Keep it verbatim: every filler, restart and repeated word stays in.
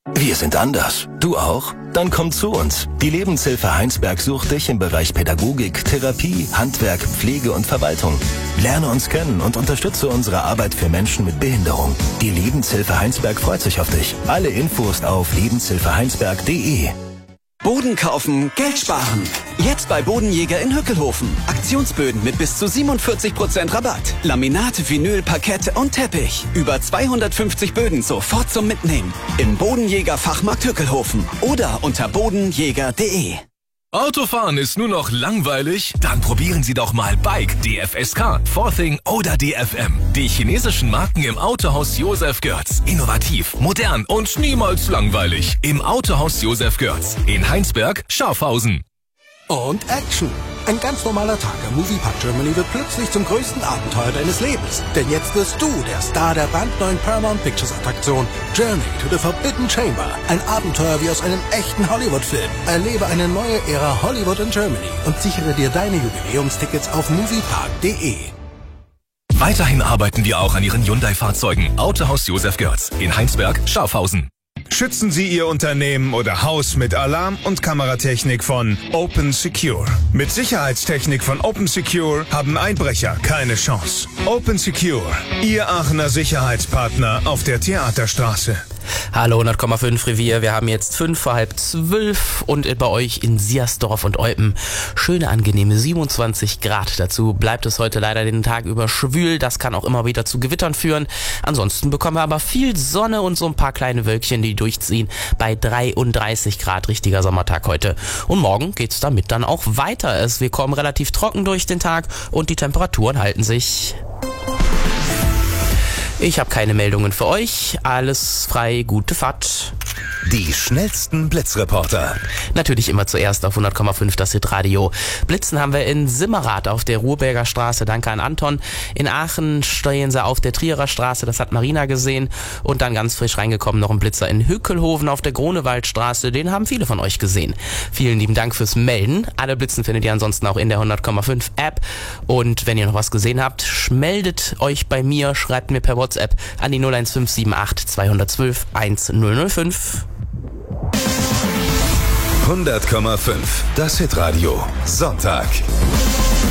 Wir sind anders. Du auch? Dann komm zu uns. Die Lebenshilfe Heinsberg sucht dich im Bereich Pädagogik, Therapie, Handwerk, Pflege und Verwaltung. Lerne uns kennen und unterstütze unsere Arbeit für Menschen mit Behinderung. Die Lebenshilfe Heinsberg freut sich auf dich. Alle Infos auf lebenshilfe heinsberg punkt de. Boden kaufen, Geld sparen. Jetzt bei Bodenjäger in Hückelhofen. Aktionsböden mit bis zu siebenundvierzig Prozent Rabatt. Laminat, Vinyl, Parkett und Teppich. Über zweihundertfünfzig Böden sofort zum Mitnehmen. Im Bodenjäger Fachmarkt Hückelhofen oder unter bodenjäger punkt de. Autofahren ist nur noch langweilig? Dann probieren Sie doch mal Bike, D F S K, Forthing oder D F M. Die chinesischen Marken im Autohaus Josef Görz. Innovativ, modern und niemals langweilig. Im Autohaus Josef Görz. In Heinsberg, Schafhausen. Und Action. Ein ganz normaler Tag am Moviepark Germany wird plötzlich zum größten Abenteuer deines Lebens. Denn jetzt wirst du der Star der brandneuen Paramount Pictures Attraktion Journey to the Forbidden Chamber. Ein Abenteuer wie aus einem echten Hollywood-Film. Erlebe eine neue Ära Hollywood in Germany und sichere dir deine Jubiläumstickets auf moviepark punkt de. Weiterhin arbeiten wir auch an Ihren Hyundai-Fahrzeugen. Autohaus Josef Görz. In Heinsberg, Schafhausen. Schützen Sie Ihr Unternehmen oder Haus mit Alarm- und Kameratechnik von Open Secure. Mit Sicherheitstechnik von Open Secure haben Einbrecher keine Chance. Open Secure, Ihr Aachener Sicherheitspartner auf der Theaterstraße. Hallo hundert Komma fünf Revier, wir haben jetzt fünf vor halb zwölf und bei euch in Siersdorf und Eupen schöne, angenehme siebenundzwanzig Grad. Dazu bleibt es heute leider den Tag über schwül, das kann auch immer wieder zu Gewittern führen. Ansonsten bekommen wir aber viel Sonne und so ein paar kleine Wölkchen, die durchziehen bei dreiunddreißig Grad, richtiger Sommertag heute. Und morgen geht's damit dann auch weiter. Es, wir kommen relativ trocken durch den Tag und die Temperaturen halten sich. Ich habe keine Meldungen für euch. Alles frei, gute Fahrt. Die schnellsten Blitzreporter. Natürlich immer zuerst auf hundert Komma fünf das Hitradio. Blitzen haben wir in Simmerath auf der Ruhrberger Straße, danke an Anton. In Aachen stehen sie auf der Trierer Straße, das hat Marina gesehen. Und dann ganz frisch reingekommen noch ein Blitzer in Hückelhoven auf der Grunewaldstraße, den haben viele von euch gesehen. Vielen lieben Dank fürs Melden. Alle Blitzen findet ihr ansonsten auch in der hundert Komma fünf App. Und wenn ihr noch was gesehen habt, meldet euch bei mir, schreibt mir per WhatsApp an die null eins fünf sieben acht zwei eins zwei eins null null fünf. hundert Komma fünf, das Hitradio. Sonntag.